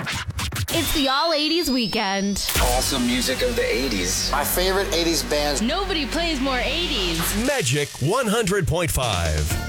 It's the All 80s Weekend. Awesome music of the 80s. My favorite 80s bands. Nobody plays more 80s. Magic 100.5.